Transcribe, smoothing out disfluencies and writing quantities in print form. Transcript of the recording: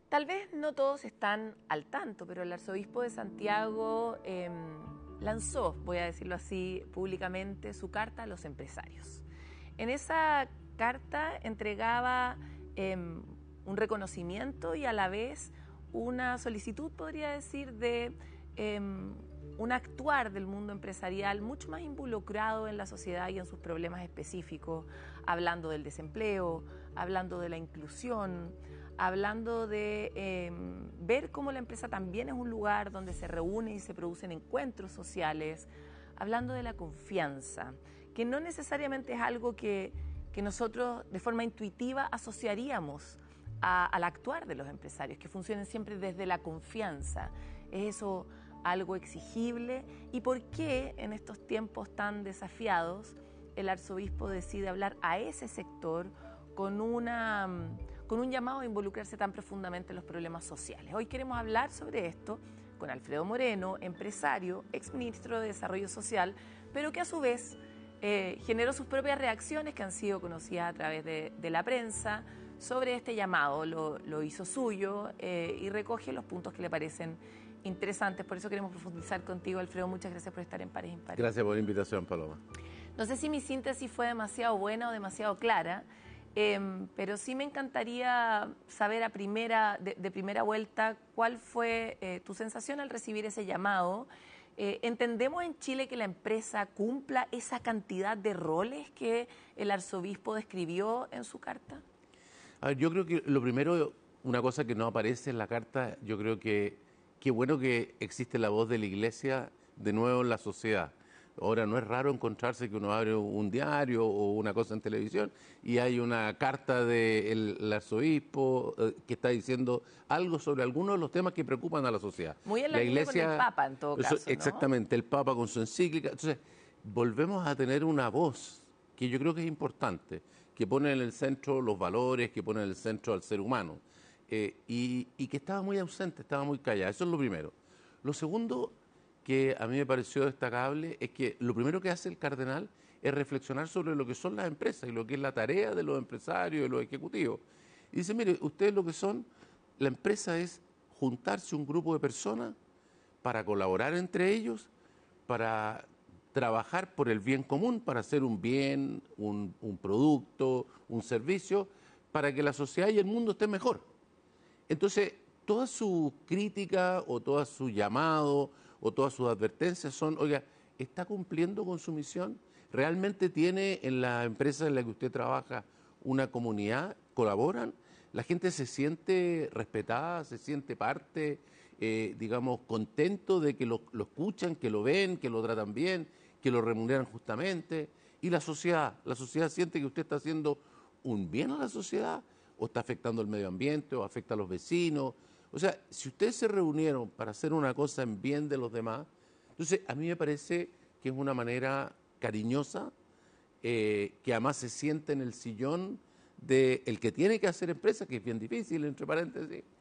Tal vez no todos están al tanto, pero el arzobispo de Santiago lanzó, voy a decirlo así, públicamente su carta a los empresarios. En esa carta entregaba un reconocimiento y a la vez una solicitud, podría decir, de un actuar del mundo empresarial mucho más involucrado en la sociedad y en sus problemas específicos, hablando del desempleo, hablando de la inclusión, hablando de ver cómo la empresa también es un lugar donde se reúnen y se producen encuentros sociales, hablando de la confianza, que no necesariamente es algo que nosotros de forma intuitiva asociaríamos al actuar de los empresarios, que funcionen siempre desde la confianza. ¿Es eso algo exigible? ¿Y por qué en estos tiempos tan desafiados el arzobispo decide hablar a ese sector con un llamado a involucrarse tan profundamente en los problemas sociales? Hoy queremos hablar sobre esto con Alfredo Moreno, empresario, exministro de Desarrollo Social, pero que a su vez generó sus propias reacciones que han sido conocidas a través de la prensa sobre este llamado. Lo hizo suyo y recoge los puntos que le parecen interesantes. Por eso queremos profundizar contigo, Alfredo. Muchas gracias por estar en Pares Impares. Gracias por la invitación, Paloma. No sé si mi síntesis fue demasiado buena o demasiado clara, pero sí me encantaría saber de primera vuelta cuál fue tu sensación al recibir ese llamado. ¿Entendemos en Chile que la empresa cumpla esa cantidad de roles que el arzobispo describió en su carta? A ver, yo creo que lo primero, una cosa que no aparece en la carta, yo creo que qué bueno que existe la voz de la Iglesia de nuevo en la sociedad. Ahora no es raro encontrarse que uno abre un diario o una cosa en televisión y hay una carta del arzobispo que está diciendo algo sobre algunos de los temas que preocupan a la sociedad. Muy en la línea con el Papa, en todo caso, ¿no? Exactamente, el Papa con su encíclica. Entonces, volvemos a tener una voz que yo creo que es importante, que pone en el centro los valores, que pone en el centro al ser humano, y que estaba muy ausente, estaba muy callada. Eso es lo primero. Lo segundo que a mí me pareció destacable es que lo primero que hace el cardenal es reflexionar sobre lo que son las empresas y lo que es la tarea de los empresarios, de los ejecutivos. Y dice, mire, ustedes lo que son, la empresa es juntarse un grupo de personas para colaborar entre ellos, para trabajar por el bien común, para hacer un bien, un producto, un servicio, para que la sociedad y el mundo estén mejor. Entonces, toda su crítica o todo su llamado o todas sus advertencias son, oiga, ¿está cumpliendo con su misión? ¿Realmente tiene en la empresa en la que usted trabaja una comunidad? ¿Colaboran? ¿La gente se siente respetada, se siente parte, digamos, contento de que lo escuchan, que lo ven, que lo tratan bien, que lo remuneran justamente? Y la sociedad siente que usted está haciendo un bien a la sociedad o está afectando el medio ambiente o afecta a los vecinos. O sea, si ustedes se reunieron para hacer una cosa en bien de los demás, entonces a mí me parece que es una manera cariñosa, que además se siente en el sillón del que tiene que hacer empresa, que es bien difícil, entre paréntesis,